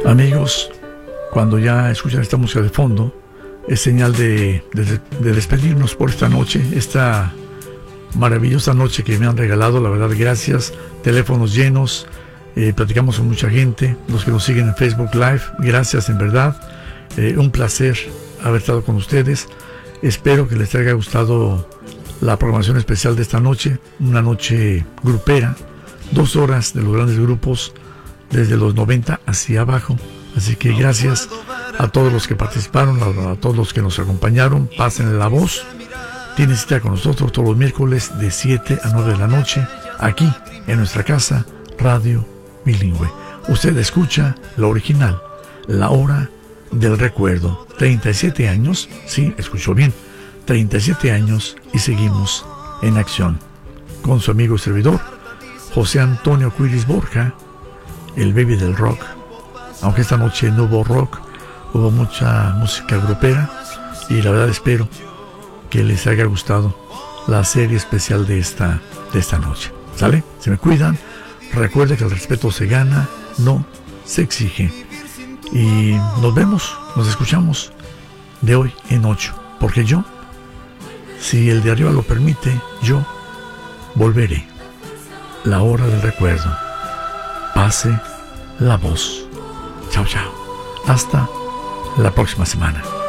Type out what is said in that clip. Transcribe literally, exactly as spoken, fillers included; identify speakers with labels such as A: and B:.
A: Amigos, cuando ya escuchan esta música de fondo, es señal de, de, de despedirnos por esta noche, esta maravillosa noche que me han regalado. La verdad, gracias. Teléfonos llenos, eh, platicamos con mucha gente, los que nos siguen en Facebook Live, gracias en verdad. Eh, un placer haber estado con ustedes. Espero que les haya gustado la programación especial de esta noche, una noche grupera, dos horas de los grandes grupos desde los noventa hacia abajo. Así que gracias a todos los que participaron, a, a todos los que nos acompañaron. Pasen la voz. Tienen cita con nosotros todos los miércoles de siete a nueve de la noche, aquí en nuestra casa, Radio Bilingüe. Usted escucha la original, La Hora del Recuerdo. treinta y siete años, sí, escuchó bien, treinta y siete años y seguimos en acción. Con su amigo y servidor, José Antonio Cuiris Borja, el baby del rock. Aunque esta noche no hubo rock, hubo mucha música grupera, y la verdad espero que les haya gustado la serie especial de esta, de esta noche. ¿Sale? Se me cuidan. Recuerde que el respeto se gana, no se exige. Y nos vemos, nos escuchamos de hoy en ocho. Porque yo, si el de arriba lo permite, yo volveré. La hora del recuerdo. Pase la voz. Chao, chao. Hasta la próxima semana.